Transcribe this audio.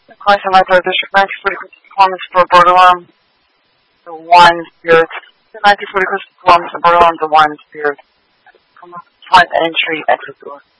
Christ and Light District 1940 Columbus for Bordelon, the Wine Spirit. 1940 Columbus for Bordelon, the Wine Spirit. From the front entry exit door.